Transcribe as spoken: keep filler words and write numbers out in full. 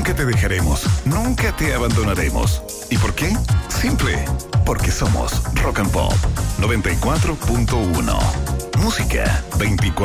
Nunca te dejaremos, nunca te abandonaremos. ¿Y por qué? Simple, porque somos Rock and Pop noventa y cuatro punto uno. Música veinticuatro